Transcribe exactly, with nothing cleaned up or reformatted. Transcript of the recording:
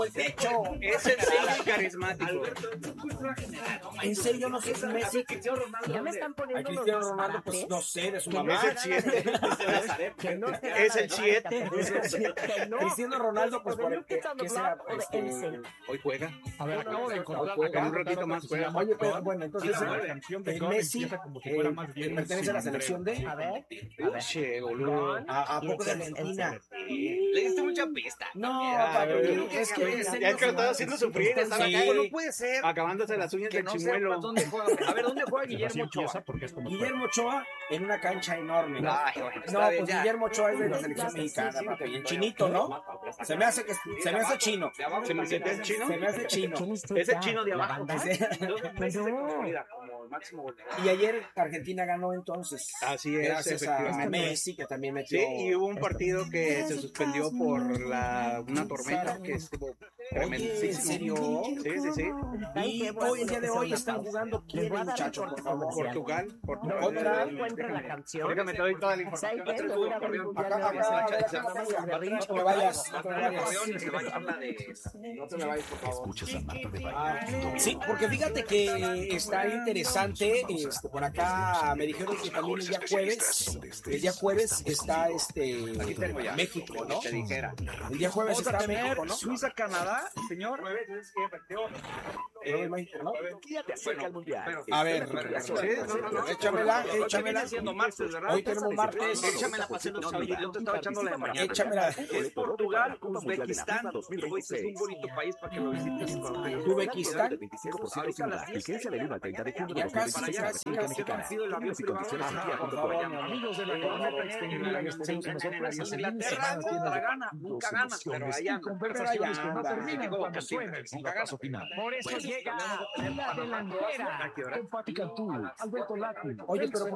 el techo. Es sencillo y carismático. En serio, no sé si Messi. Ya me están A poniendo unos Cristiano Ronaldo, pues disparates. no sé, de su Que mamá. Es el siete. Que no se Es el hagan siete. disparates. Que no. Cristiano Ronaldo, pues O de por el Luke que, on the que será, block o de este, Ensign. Hoy juega. A ver, acabo de encontrar Juega. acabo Un de ratito encontrar más que se juega. llama Oye, pero Gone, bueno, entonces y la eh, canción de el Gone Messi empieza como si fuera eh, más bien pertenece a la selección de A ver, a ver. Che, boludo. Gone. a, a Y poco de entonces, Argentina. Le diste mucha pista. No, Ya, papi, güey. es que es Ya es que lo estaba haciendo sufrir. Estaba Sí. acá. No puede ser. Acabándose las uñas Que del no chimuelo. sepas dónde juega. A ver, ¿dónde juega Así Guillermo empieza Ochoa? porque es como Guillermo Ochoa en una cancha enorme. Ay, bueno, No, está bien, pues ya. Guillermo Ochoa es de la selección mexicana, papi. Y el chinito, ¿no? Se me hace que se me hace chino. ¿Se me siente el chino? Se me hace chino. Es el chino de abajo. Dos meses de Florida como máximo goleador. Y ayer Argentina ganó entonces. Así es, Gracias a efectivamente. Messi, que también metió. Sí, y hubo un partido que se suspendió por la, una tormenta que estuvo Oye, ¿en tremendísimo. serio? Sí, sí, sí. Y hoy, el día de hoy, están jugando quién, muchachos, por favor. Portugal, Portugal. No, Otra. no encuentro la canción. Déjame te doy toda la ¿Sabe información. qué? Me voy a ver un mundial Acá, de acá, acá, berrinche. acá, acá, De berrinche. no te me vayas, no te me El vayas. acordeón y se va a echar la de... No te me vayas, por favor. Escuchas a Marta de Baile. Ah, sí, porque fíjate que está interesante, este, por acá me dijeron que también el día jueves, el día jueves está este México, ¿no? Te dijera. El día jueves Vamos a está tener México, ¿no? Suiza-Canadá, señor. Eh, México, ¿no? Ya te acerca el mundial. A ver, Sí, no, no, no. échamela, Lo que échamela. viene siendo martes, ¿verdad? Hoy tenemos martes. Échamela para hacerlo saber. Yo te estaba echando la de mañana. Échamela. Es Portugal, Uzbekistán. Hoy es un bonito país para que lo visites. cuando tengas Uzbekistán. veinticinco por ciento sin IVA. Vigencia del uno al treinta de junio Ya de casi, dos mil casi, veinticinco. casi, República casi. Mexicana. Términos y condiciones en vía punto com. Amigos de la corneta extendida, les tenemos una sorpresa. Se viene Inglaterra semana llena nunca de gana, partidos, nunca gana, pero emociones ahí y anda. conversaciones que no Pero ahí terminan anda. cuando suena el silbatazo final. Por eso llega la delantera. Empática tú, Alberto Lati. Oye, pero